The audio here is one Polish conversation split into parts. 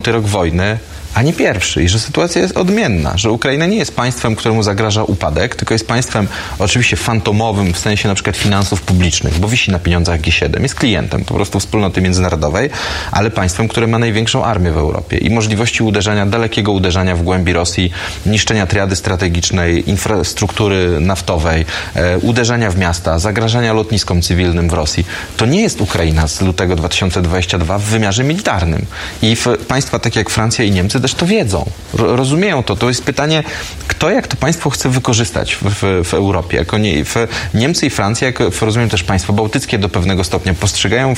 4 rok wojny, a nie pierwszy i że sytuacja jest odmienna, że Ukraina nie jest państwem, któremu zagraża upadek, tylko jest państwem oczywiście fantomowym w sensie na przykład finansów publicznych, bo wisi na pieniądzach G7, jest klientem po prostu wspólnoty międzynarodowej, ale państwem, które ma największą armię w Europie i możliwości uderzenia, dalekiego uderzenia w głębi Rosji, niszczenia triady strategicznej, infrastruktury naftowej, uderzenia w miasta, zagrażania lotniskom cywilnym w Rosji. To nie jest Ukraina z lutego 2022 w wymiarze militarnym. I państwa takie jak Francja i Niemcy też to wiedzą. Rozumieją to. To jest pytanie, kto jak to państwo chce wykorzystać w Europie. Niemcy i Francja, jak rozumiem też państwa bałtyckie do pewnego stopnia, postrzegają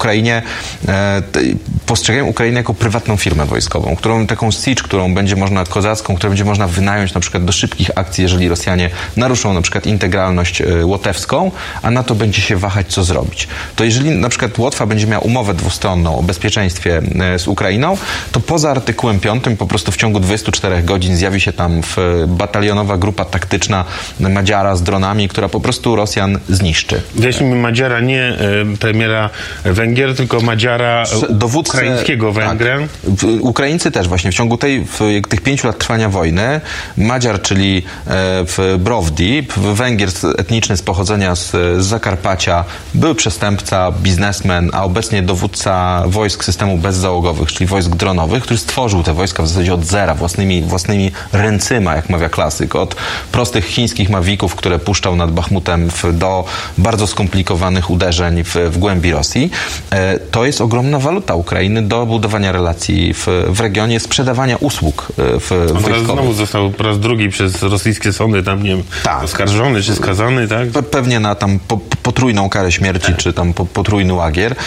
Ukrainę jako prywatną firmę wojskową, taką siege, którą będzie można, kozacką, którą będzie można wynająć na przykład do szybkich akcji, jeżeli Rosjanie naruszą na przykład integralność łotewską, a NATO będzie się wahać, co zrobić. To jeżeli na przykład Łotwa będzie miała umowę dwustronną o bezpieczeństwie z Ukrainą, to poza artykułem 5 po prostu w ciągu 24 godzin zjawi się tam batalionowa grupa taktyczna Madziara z dronami, która po prostu Rosjan zniszczy. Weźmy Madziara, nie premiera Węgier, tylko Madziara ukraińskiego Węgrem. Tak. Ukraińcy też właśnie w ciągu tych 5 lat trwania wojny Madziar, czyli Brovdi, Węgier etniczny z pochodzenia z Zakarpacia, był przestępca, biznesmen, a obecnie dowódca wojsk systemu bezzałogowych, czyli wojsk dronowych, który stworzył te wojska w zasadzie od zera, własnymi ręcyma, jak mawia klasyk, od prostych chińskich mawików, które puszczał nad Bachmutem do bardzo skomplikowanych uderzeń w głębi Rosji. To jest ogromna waluta Ukrainy do budowania relacji w regionie, sprzedawania usług wojskowych. Znowu został po raz drugi przez rosyjskie sądy tam, nie wiem, oskarżony czy skazany, tak? Pewnie na tam potrójną karę śmierci, czy tam potrójny łagier.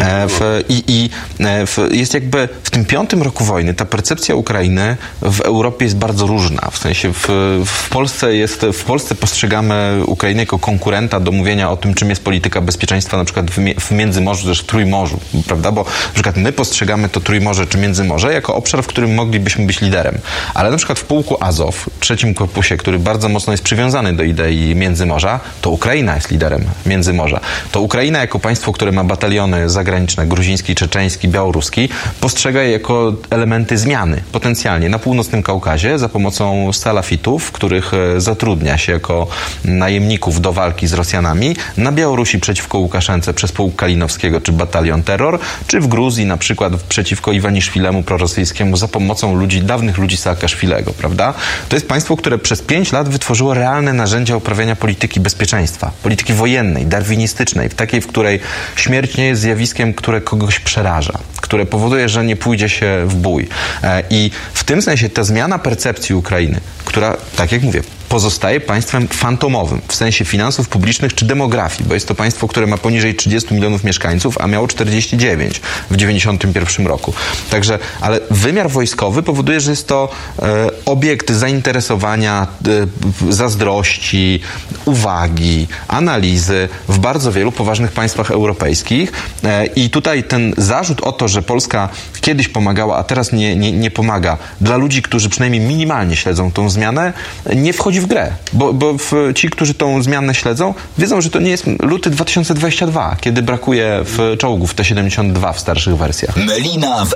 Jest jakby w tym 5 roku wojny ta percepcja Ukrainy w Europie jest bardzo różna. W sensie w Polsce postrzegamy Ukrainę jako konkurenta do mówienia o tym, czym jest polityka bezpieczeństwa na przykład w Międzymorzu, też w Trójmorzu, prawda? Bo na przykład my postrzegamy to Trójmorze czy Międzymorze jako obszar, w którym moglibyśmy być liderem. Ale na przykład w pułku Azow, 3. korpusie, który bardzo mocno jest przywiązany do idei Międzymorza, to Ukraina jest liderem Międzymorza. To Ukraina jako państwo, które ma bataliony zagraniczne, gruziński, czeczeński, białoruski, postrzega je jako elementy zmiany potencjalnie na północnym Kaukazie za pomocą salafitów, których zatrudnia się jako najemników do walki z Rosjanami, na Białorusi przeciwko Łukaszence przez pułk Kalinowskiego czy batalion Terror, czy w Gruzji na przykład przeciwko Iwaniszwilemu prorosyjskiemu za pomocą dawnych ludzi Saakaszwilego, prawda? To jest państwo, które przez 5 lat wytworzyło realne narzędzia uprawiania polityki bezpieczeństwa, polityki wojennej, darwinistycznej, w takiej, w której śmierć nie jest zjawiskiem, które kogoś przeraża, które powoduje, że nie pójdzie się w bój. I w tym sensie ta zmiana percepcji Ukrainy, która, tak jak mówię, pozostaje państwem fantomowym w sensie finansów publicznych czy demografii, bo jest to państwo, które ma poniżej 30 milionów mieszkańców, a miało 49 w 91 roku. Także, ale wymiar wojskowy powoduje, że jest to obiekt zainteresowania, zazdrości, uwagi, analizy w bardzo wielu poważnych państwach europejskich. I tutaj ten zarzut o to, że Polska kiedyś pomagała, a teraz nie pomaga, dla ludzi, którzy przynajmniej minimalnie śledzą tą zmianę, nie wchodzi w grę, bo ci, którzy tą zmianę śledzą, wiedzą, że to nie jest luty 2022, kiedy brakuje czołgów T-72 w starszych wersjach. Melina w